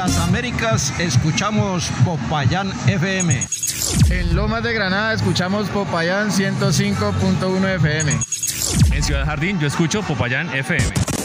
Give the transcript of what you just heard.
las Américas escuchamos Popayán FM. En Lomas de Granada escuchamos Popayán 105.1 FM. En Ciudad Jardín yo escucho Popayán FM.